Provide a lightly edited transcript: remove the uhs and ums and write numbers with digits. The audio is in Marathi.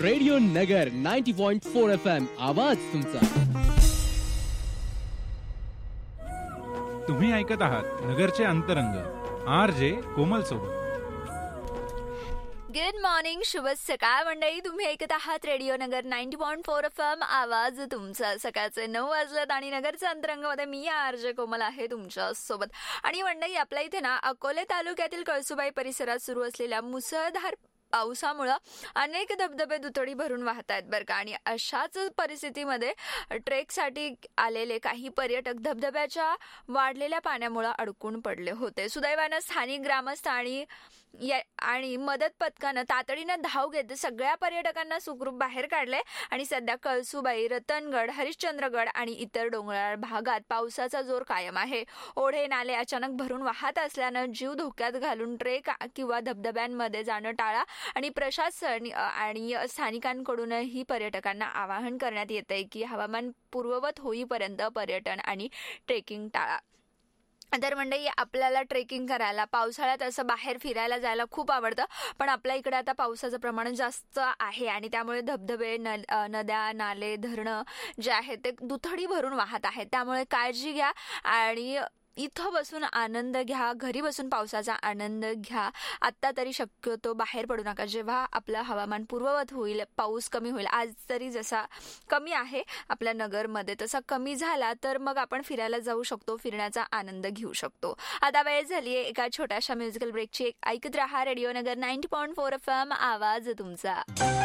रेडिओ नगर 90.4 FM आवाज तुमचा. तुम्ही ऐकत आहात नगरचे अंतरंग RJ कोमल सोबत. गुड मॉर्निंग, शुभ सकाळ मंडळी. तुम्ही ऐकत आहात रेडिओ नगर 90.4 FM आवाज तुमचा. सकाळचे 9 वाजलेत आणि नगरच्या अंतरंगामध्ये मी RJ कोमल आहे तुमच्या सोबत. आणि मंडळी, आपल्या इथे ना अकोले तालुक्यातील कळसुबाई परिसरात सुरू असलेल्या मुसळधार पावसामुळं अनेक धबधबे दुथडी भरून वाहत आहेत बरं का. आणि अशाच परिस्थितीमध्ये ट्रेकसाठी आलेले काही पर्यटक धबधब्याच्या वाढलेल्या पाण्यामुळे अडकून पडले होते. सुदैवानं स्थानिक ग्रामस्थ आणि मदत पथकानं तातडीनं धाव घेत सगळ्या पर्यटकांना सुखरूप बाहेर काढले. आणि सध्या कळसुबाई, रतनगड, हरिश्चंद्रगड आणि इतर डोंगराळ भागात पावसाचा जोर कायम आहे. ओढे नाले अचानक भरून वाहत असल्यानं जीव धोक्यात घालून ट्रेक किंवा धबधब्यांमध्ये जाणं टाळा. आणि प्रशासन आणि स्थानिकांकडूनही पर्यटकांना आवाहन करण्यात येतंय की हवामान पूर्ववत होईपर्यंत पर्यटन आणि ट्रेकिंग टाळा. तर मंडळी, आपल्याला ट्रेकिंग करायला पावसाळ्यात असं बाहेर फिरायला जायला खूप आवडतं, पण आपल्या इकडे आता पावसाचं प्रमाण जास्त आहे आणि त्यामुळे धबधबे, नद्या, नाले, धरणं जे आहेत ते दुथडी भरून वाहत आहेत. त्यामुळे काळजी घ्या आणि इथं बसून आनंद घ्या, घरी बसून पावसाचा आनंद घ्या. आत्ता तरी शक्यतो बाहेर पडू नका. जेव्हा आपलं हवामान पूर्ववत होईल, पाऊस कमी होईल, आज तरी जसा कमी आहे आपल्या नगरमध्ये तसा कमी झाला तर मग आपण फिरायला जाऊ शकतो, फिरण्याचा आनंद घेऊ शकतो. आता वेळ झाली आहे एका छोट्याशा म्युझिकल ब्रेकची. ऐकत राहा रेडिओ नगर 90.4 FM आवाज तुमचा.